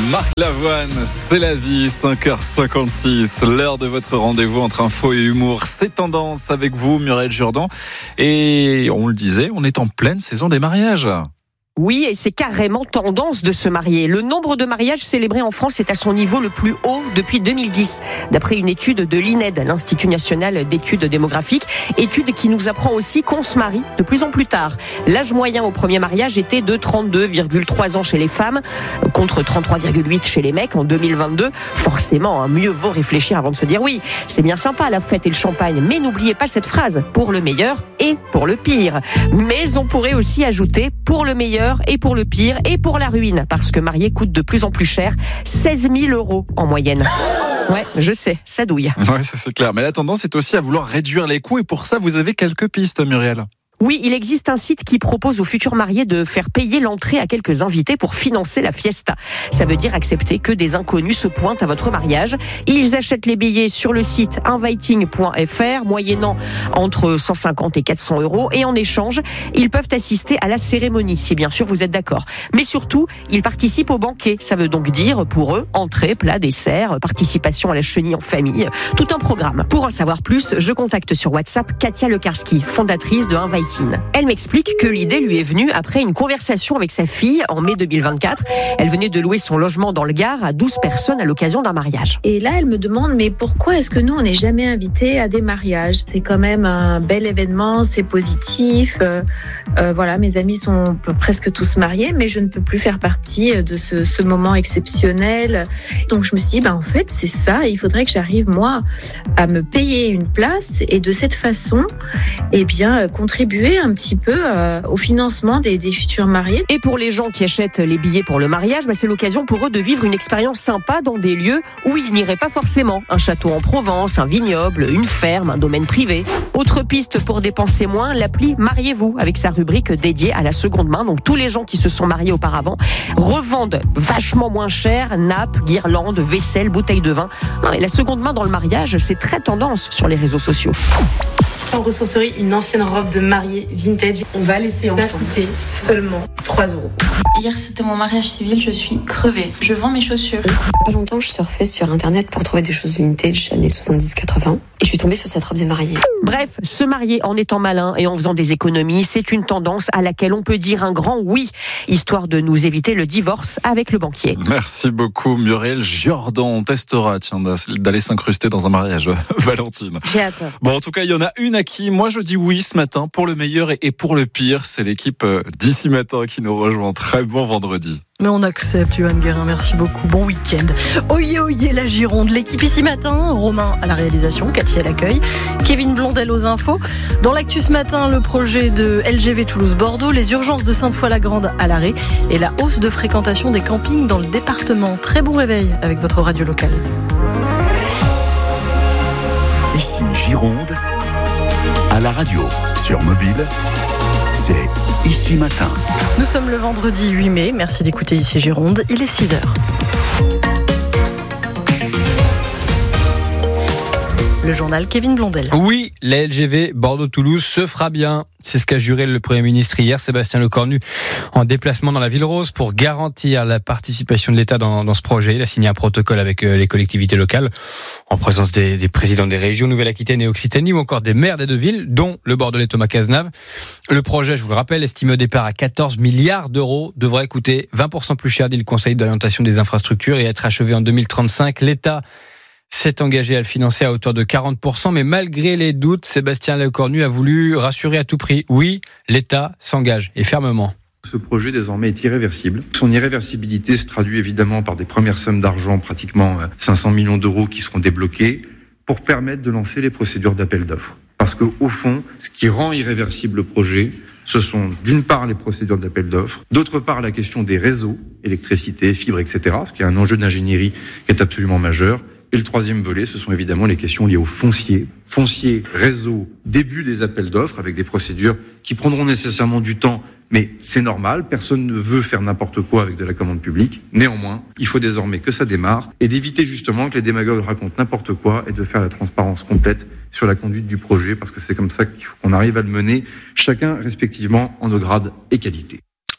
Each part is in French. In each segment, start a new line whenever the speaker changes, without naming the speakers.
Marc Lavoine, c'est la vie, 5h56, l'heure de votre rendez-vous entre info et humour. C'est Tendance avec vous, Muriel Jourdan. Et on le disait, on est en pleine saison des mariages.
Oui, et c'est carrément tendance de se marier. Le nombre de mariages célébrés en France est à son niveau le plus haut depuis 2010, d'après une étude de l'INED, l'Institut National d'Études Démographiques, étude qui nous apprend aussi qu'on se marie de plus en plus tard. L'âge moyen au premier mariage était de 32,3 ans chez les femmes, contre 33,8 chez les mecs en 2022. Forcément, mieux vaut réfléchir avant de se dire oui. C'est bien sympa la fête et le champagne, mais n'oubliez pas cette phrase, pour le meilleur et pour le pire. Mais on pourrait aussi ajouter pour le meilleur et pour le pire et pour la ruine, parce que marier coûte de plus en plus cher, 16 000 € en moyenne. Ouais, je sais, ça douille.
Ouais, ça c'est clair. Mais la tendance est aussi à vouloir réduire les coûts et pour ça, vous avez quelques pistes, Muriel.
Oui, il existe un site qui propose aux futurs mariés de faire payer l'entrée à quelques invités pour financer la fiesta. Ça veut dire accepter que des inconnus se pointent à votre mariage. Ils achètent les billets sur le site inviting.fr, moyennant entre 150 et 400 €. Et en échange, ils peuvent assister à la cérémonie, si bien sûr vous êtes d'accord. Mais surtout, ils participent au banquet. Ça veut donc dire, pour eux, entrée, plat, dessert, participation à la chenille en famille, tout un programme. Pour en savoir plus, je contacte sur WhatsApp Katia Lekarski, fondatrice de Inviting. Elle m'explique que l'idée lui est venue après une conversation avec sa fille en mai 2024. Elle venait de louer son logement dans le Gard à 12 personnes à l'occasion d'un mariage.
Et là, elle me demande, mais pourquoi est-ce que nous, on n'est jamais invités à des mariages ? C'est quand même un bel événement, c'est positif. Voilà, mes amis sont presque tous mariés, mais je ne peux plus faire partie de ce moment exceptionnel. Donc je me suis dit, en fait, c'est ça. Il faudrait que j'arrive, moi, à me payer une place et de cette façon, contribuer un petit peu au financement des futurs mariés.
Et pour les gens qui achètent les billets pour le mariage, c'est l'occasion pour eux de vivre une expérience sympa dans des lieux où ils n'iraient pas forcément. Un château en Provence, un vignoble, une ferme, un domaine privé. Autre piste pour dépenser moins, l'appli Mariez-vous, avec sa rubrique dédiée à la seconde main. Donc tous les gens qui se sont mariés auparavant revendent vachement moins cher nappes, guirlandes, vaisselle, bouteilles de vin. Non, et la seconde main dans le mariage, c'est très tendance sur les réseaux sociaux.
En ressourcerie, une ancienne robe de mariée vintage. On va laisser ensemble coûter seulement 3 €.
Hier, c'était mon mariage civil, je suis crevée. Je vends mes chaussures.
Pas longtemps, je surfais sur internet pour trouver des choses vintage années 70-80 et je suis tombée sur cette robe de mariée.
Bref, se marier en étant malin et en faisant des économies, c'est une tendance à laquelle on peut dire un grand oui, histoire de nous éviter le divorce avec le banquier.
Merci beaucoup, Muriel Jourdan. On testera, d'aller s'incruster dans un mariage, Valentine.
J'ai hâte.
Bon, en tout cas, il y en a une à qui moi je dis oui ce matin, pour le meilleur et pour le pire. C'est l'équipe d'ici matin qui nous rejoint. Très bon vendredi.
Mais on accepte, Yohan Guérin, merci beaucoup. Bon week-end. Oyez, oyez la Gironde. L'équipe ici matin, Romain à la réalisation, Cathy à l'accueil, Kevin Blondel aux infos. Dans l'actu ce matin, le projet de LGV Toulouse-Bordeaux, les urgences de Sainte-Foy-la-Grande à l'arrêt et la hausse de fréquentation des campings dans le département. Très bon réveil avec votre radio locale.
Ici Gironde, à la radio, sur mobile, c'est Ici Matin.
Nous sommes le vendredi 8 mai, merci d'écouter Ici Gironde, il est 6h. Le journal Kevin Blondel.
Oui, la LGV Bordeaux-Toulouse se fera bien. C'est ce qu'a juré le Premier ministre hier, Sébastien Lecornu, en déplacement dans la Ville Rose pour garantir la participation de l'État dans ce projet. Il a signé un protocole avec les collectivités locales, en présence des présidents des régions Nouvelle-Aquitaine et Occitanie, ou encore des maires des deux villes, dont le Bordelais Thomas Cazenave. Le projet, je vous le rappelle, estimé au départ à 14 milliards d'euros, devrait coûter 20% plus cher, dit le Conseil d'orientation des infrastructures, et être achevé en 2035. L'État s'est engagé à le financer à hauteur de 40%, mais malgré les doutes, Sébastien Lecornu a voulu rassurer à tout prix. Oui, l'État s'engage, et fermement.
Ce projet désormais est irréversible. Son irréversibilité se traduit évidemment par des premières sommes d'argent, pratiquement 500 millions d'euros qui seront débloqués pour permettre de lancer les procédures d'appel d'offres. Parce qu'au fond, ce qui rend irréversible le projet, ce sont d'une part les procédures d'appel d'offres, d'autre part la question des réseaux, électricité, fibres, etc., ce qui est un enjeu d'ingénierie qui est absolument majeur. Et le troisième volet, ce sont évidemment les questions liées au foncier. Foncier, réseau, début des appels d'offres avec des procédures qui prendront nécessairement du temps, mais c'est normal, personne ne veut faire n'importe quoi avec de la commande publique. Néanmoins, il faut désormais que ça démarre et d'éviter justement que les démagogues racontent n'importe quoi et de faire la transparence complète sur la conduite du projet, parce que c'est comme ça qu'il faut qu'on arrive à le mener, chacun respectivement en nos grades et qualités.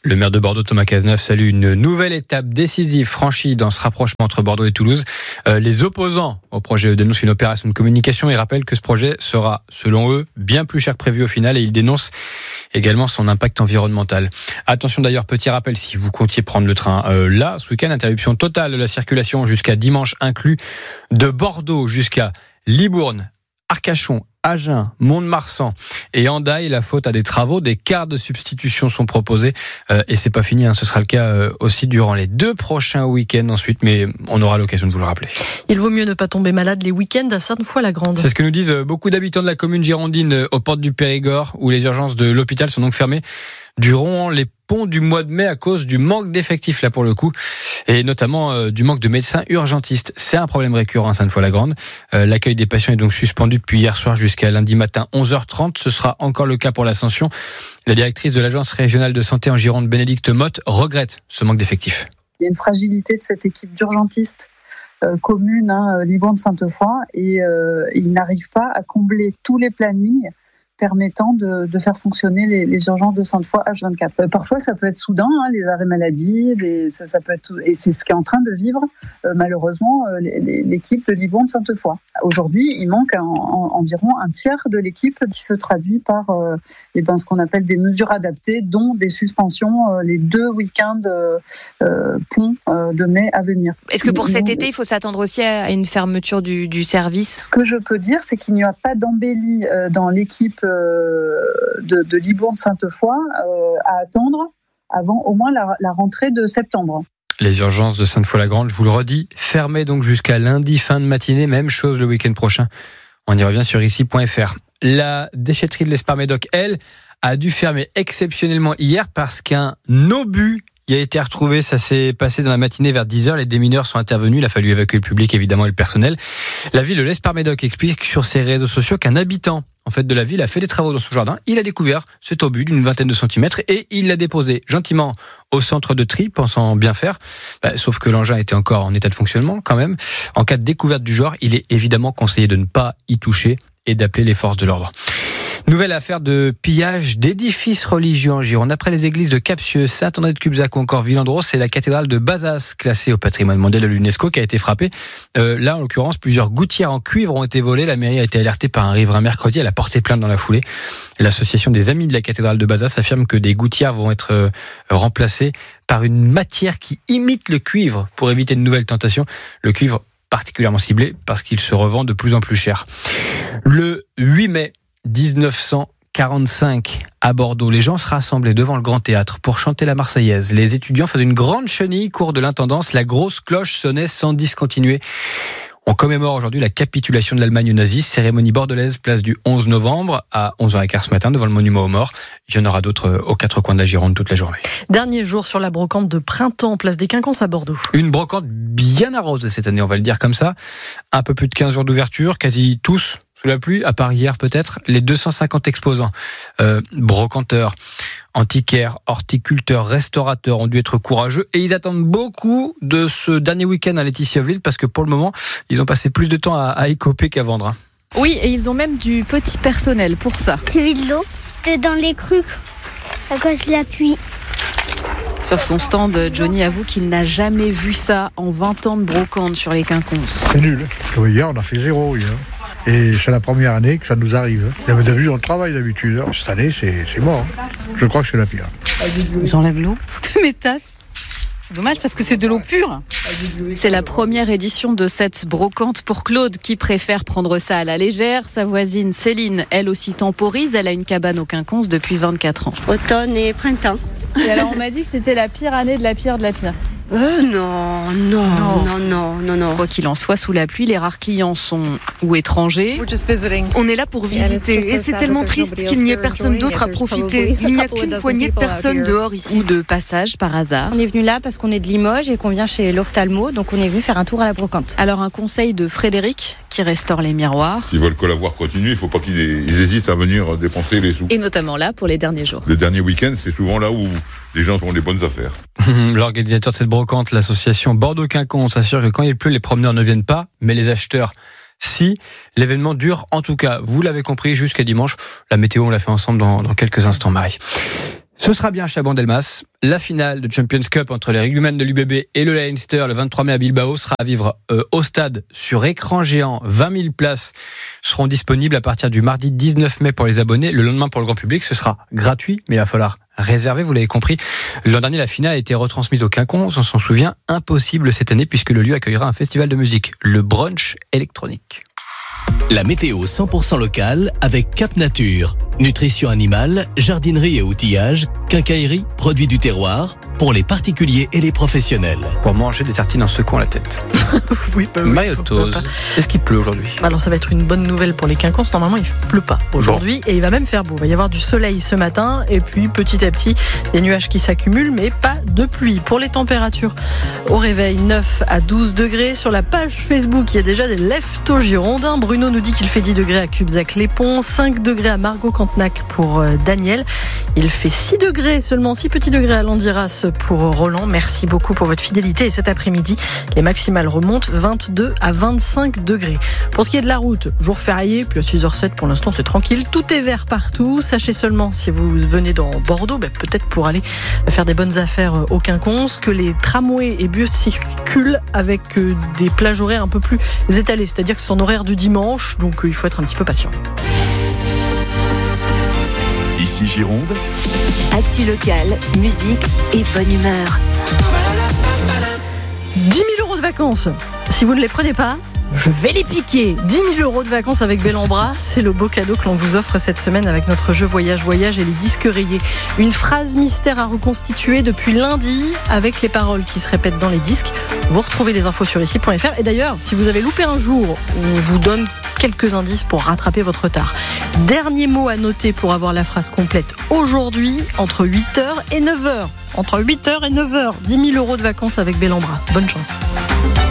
Le maire de Bordeaux, Thomas Cazeneuve, salue une nouvelle étape décisive franchie dans ce rapprochement entre Bordeaux et Toulouse. Les opposants au projet dénoncent une opération de communication et rappellent que ce projet sera, selon eux, bien plus cher que prévu au final, et ils dénoncent également son impact environnemental. Attention d'ailleurs, petit rappel, si vous comptiez prendre le train là, ce week-end, interruption totale de la circulation jusqu'à dimanche inclus, de Bordeaux jusqu'à Libourne, Arcachon, Agen, Mont-de-Marsan et Hendaye. La faute à des travaux, des quarts de substitution sont proposés et c'est pas fini, ce sera le cas aussi durant les 2 prochains week-ends ensuite, mais on aura l'occasion de vous le rappeler.
Il vaut mieux ne pas tomber malade les week-ends à Sainte-Foy-la-Grande.
C'est ce que nous disent beaucoup d'habitants de la commune girondine aux portes du Périgord, où les urgences de l'hôpital sont donc fermées durant les ponts du mois de mai à cause du manque d'effectifs là pour le coup, et notamment du manque de médecins urgentistes. C'est un problème récurrent à Sainte-Foy-la-Grande. L'accueil des patients est donc suspendu depuis hier soir jusqu'à lundi matin 11h30. Ce sera encore le cas pour l'Ascension. La directrice de l'agence régionale de santé en Gironde, Bénédicte Motte, regrette ce manque d'effectifs.
Il y a une fragilité de cette équipe d'urgentistes commune, Libourne-Sainte-Foy, et ils n'arrivent pas à combler tous les plannings permettant de faire fonctionner les urgences de Sainte-Foy H24. Parfois, ça peut être soudain, les arrêts maladie, ça peut être, et c'est ce qu'est en train de vivre malheureusement l'équipe de Libourne-Sainte-Foy. Aujourd'hui, il manque environ un tiers de l'équipe qui se traduit par ce qu'on appelle des mesures adaptées, dont des suspensions les 2 week-ends ponts de mai à venir.
Est-ce que pour cet été, il faut s'attendre aussi à une fermeture du service ?
Ce que je peux dire, c'est qu'il n'y a pas d'embellie dans l'équipe de Libourne-Sainte-Foy à attendre avant au moins la rentrée de septembre.
Les urgences de Sainte-Foy-la-Grande, je vous le redis, fermées donc jusqu'à lundi fin de matinée, même chose le week-end prochain. On y revient sur ici.fr. La déchetterie de l'Esparmédoc, elle, a dû fermer exceptionnellement hier parce qu'un obus y a été retrouvé. Ça s'est passé dans la matinée vers 10h. Les démineurs sont intervenus. Il a fallu évacuer le public, évidemment, et le personnel. La ville de l'Esparmédoc explique sur ses réseaux sociaux qu'un habitant de la ville a fait des travaux dans son jardin. Il a découvert cet obus d'une 20aine de centimètres et il l'a déposé gentiment au centre de tri, pensant bien faire. Sauf que l'engin était encore en état de fonctionnement quand même. En cas de découverte du genre, il est évidemment conseillé de ne pas y toucher et d'appeler les forces de l'ordre. Nouvelle affaire de pillage d'édifices religieux en Gironde. Après les églises de Capsieux, Saint-André-de-Cubzac ou encore Villandros, c'est la cathédrale de Bazas, classée au patrimoine mondial de l'UNESCO, qui a été frappée. Là, en l'occurrence, plusieurs gouttières en cuivre ont été volées. La mairie a été alertée par un riverain mercredi. Elle a porté plainte dans la foulée. L'association des Amis de la cathédrale de Bazas affirme que des gouttières vont être remplacées par une matière qui imite le cuivre pour éviter de nouvelles tentations. Le cuivre particulièrement ciblé parce qu'il se revend de plus en plus cher. Le 8 mai 1945, à Bordeaux, les gens se rassemblaient devant le Grand Théâtre pour chanter la Marseillaise. Les étudiants faisaient une grande chenille, cours de l'intendance. La grosse cloche sonnait sans discontinuer. On commémore aujourd'hui la capitulation de l'Allemagne nazie, cérémonie bordelaise, place du 11 novembre à 11h15 ce matin devant le monument aux morts. Il y en aura d'autres aux 4 coins de la Gironde toute la journée.
Dernier jour sur la brocante de printemps, place des Quinconces à Bordeaux.
Une brocante bien arrosée cette année, on va le dire comme ça. Un peu plus de 15 jours d'ouverture, quasi tous sous la pluie, à part hier peut-être. Les 250 exposants, brocanteurs, antiquaires, horticulteurs, restaurateurs ont dû être courageux et ils attendent beaucoup de ce dernier week-end à Laetitiaville parce que pour le moment, ils ont passé plus de temps à écoper qu'à vendre.
Oui, et ils ont même du petit personnel pour ça.
J'ai vu de l'eau, c'était dans les crues à cause de la pluie.
Sur son stand, Johnny avoue qu'il n'a jamais vu ça en 20 ans de brocante sur les Quinconces.
C'est nul. Hier, on a fait 0 hier. Et c'est la première année que ça nous arrive. Il y avait d'habitude, on travaille d'habitude. Cette année, c'est mort. Je crois que c'est la pire.
J'enlève l'eau de mes tasses. C'est dommage parce que c'est de l'eau pure. C'est la première édition de cette brocante pour Claude qui préfère prendre ça à la légère. Sa voisine Céline, elle aussi temporise. Elle a une cabane aux Quinconces depuis 24 ans.
Automne et printemps.
Et alors on m'a dit que c'était la pire année de la pire de la pire.
Non.
Quoi qu'il en soit, sous la pluie, les rares clients sont ou étrangers.
On est là pour visiter et c'est tellement triste qu'il n'y ait personne d'autre à profiter. Il n'y a qu'une poignée de personnes dehors ici.
Ou de passage par hasard.
On est venu là parce qu'on est de Limoges et qu'on vient chez l'ophtalmo, donc on est venu faire un tour à la brocante.
Alors un conseil de Frédéric qui restaure les miroirs.
S'ils veulent que la voir continue, il ne faut pas qu'ils hésitent à venir dépenser les sous.
Et notamment là pour les derniers jours.
Le dernier week-end, c'est souvent là où les gens font les bonnes affaires.
L'organisateur de cette brocante, l'association Bordeaux-Quinconces, s'assure que quand il pleut, les promeneurs ne viennent pas, mais les acheteurs, si. L'événement dure, en tout cas, vous l'avez compris, jusqu'à dimanche. La météo, on l'a fait ensemble dans quelques instants, Marie. Ce sera bien à Chabandelmas. La finale de Champions Cup entre les rugbymen de l'UBB et le Leinster le 23 mai à Bilbao sera à vivre au stade sur écran géant. 20 000 places seront disponibles à partir du mardi 19 mai pour les abonnés. Le lendemain pour le grand public, ce sera gratuit, mais il va falloir réserver, vous l'avez compris. L'an dernier, la finale a été retransmise au Quinconce, on s'en souvient, impossible cette année puisque le lieu accueillera un festival de musique, le brunch électronique.
La météo 100% locale avec Cap Nature. Nutrition animale, jardinerie et outillage, quincaillerie, produits du terroir, pour les particuliers et les professionnels.
Pour manger des tartines en secouant la tête.
Oui,
Maillotose. Est-ce qu'il pleut aujourd'hui ?
Alors ça va être une bonne nouvelle pour les Quinconces. Normalement, il ne pleut pas aujourd'hui et il va même faire beau. Il va y avoir du soleil ce matin et puis petit à petit, des nuages qui s'accumulent, mais pas de pluie. Pour les températures, au réveil, 9 à 12 degrés. Sur la page Facebook, il y a déjà des leftos girondins. Bruno nous dit qu'il fait 10 degrés à Cubzac-les-Ponts, 5 degrés à Margot-Cantenac pour Daniel. Il fait 6 degrés, seulement 6 petits degrés à Landiras pour Roland. Merci beaucoup pour votre fidélité. Et cet après-midi, les maximales remontent 22 à 25 degrés. Pour ce qui est de la route, jour férié, puis à 6h07 pour l'instant c'est tranquille. Tout est vert partout. Sachez seulement, si vous venez dans Bordeaux, peut-être pour aller faire des bonnes affaires au Quinconce, que les tramways et bus circulent avec des plages horaires un peu plus étalées. C'est-à-dire que c'est en horaire du dimanche, donc il faut être un petit peu patient.
Ici Gironde.
Actu locale, musique et bonne humeur.
10 000 € de vacances. Si vous ne les prenez pas, je vais les piquer. 10 000 € de vacances avec Bellambra, c'est le beau cadeau que l'on vous offre cette semaine avec notre jeu Voyage et les disques rayés. Une phrase mystère à reconstituer depuis lundi avec les paroles qui se répètent dans les disques. Vous retrouvez les infos sur ici.fr. Et d'ailleurs, si vous avez loupé un jour, on vous donne quelques indices pour rattraper votre retard. Dernier mot à noter pour avoir la phrase complète aujourd'hui, entre 8h et 9h. Entre 8h et 9h, 10 000 € de vacances avec Bellambra. Bonne chance.